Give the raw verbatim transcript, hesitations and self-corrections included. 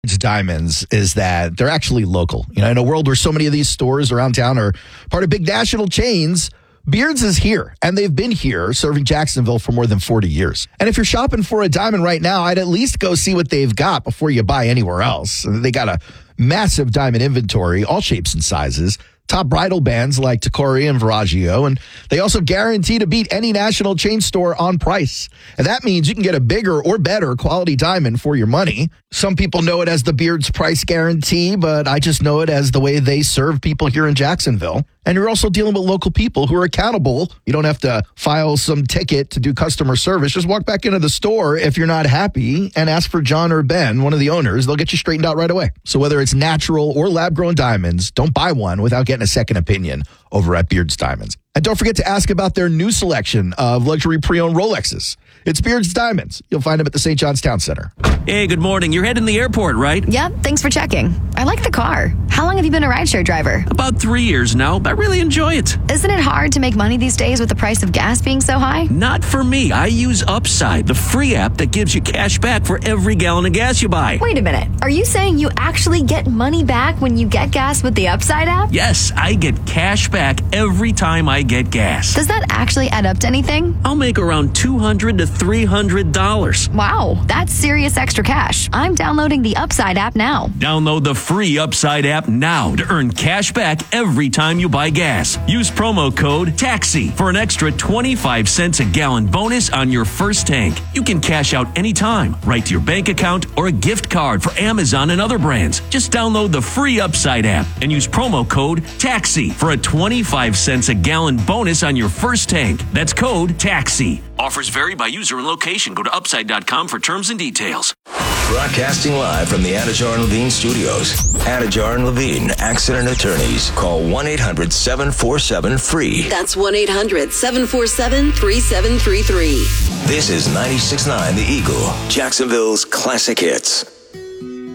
Diamonds is that they're actually local. You know, in a world where so many of these stores around town are part of big national chains, Beards is here, and they've been here serving Jacksonville for more than forty years. And if you're shopping for a diamond right now, I'd at least go see what they've got before you buy anywhere else. They got a massive diamond inventory, all shapes and sizes. Top bridal bands like Tacori and Veragio, and they also guarantee to beat any national chain store on price. And that means you can get a bigger or better quality diamond for your money. Some people know it as the Beards price guarantee, but I just know it as the way they serve people here in Jacksonville. And you're also dealing with local people who are accountable. You don't have to file some ticket to do customer service. Just walk back into the store if you're not happy and ask for John or Ben, one of the owners. They'll get you straightened out right away. So whether it's natural or lab-grown diamonds, don't buy one without getting a second opinion over at Beards Diamonds. And don't forget to ask about their new selection of luxury pre-owned Rolexes. It's Beards Diamonds. You'll find them at the Saint John's Town Center. Hey, good morning. You're heading to the airport, right? Yep, thanks for checking. I like the car. How long have you been a rideshare driver? About three years now. I really enjoy it. Isn't it hard to make money these days with the price of gas being so high? Not for me. I use Upside, the free app that gives you cash back for every gallon of gas you buy. Wait a minute. Are you saying you actually get money back when you get gas with the Upside app? Yes, I get cash back every time I get gas. Does that actually add up to anything? I'll make around two hundred to three hundred dollars. Wow, that's serious extra cash. I'm downloading the Upside app now. Download the free Upside app now to earn cash back every time you buy gas. Use promo code TAXI for an extra twenty-five cents a gallon bonus on your first tank. You can cash out anytime, right to your bank account or a gift card for Amazon and other brands. Just download the free Upside app and use promo code TAXI for a twenty-five cents a gallon bonus on your first tank. That's code TAXI. Offers vary by user and location. Go to upside dot com for terms and details. Broadcasting live from the Anajar and Levine studios. Anajar and Levine, accident attorneys. Call one eight hundred seven four seven free. That's one eight hundred seven four seven three seven three three. This is ninety-six point nine The Eagle, Jacksonville's classic hits.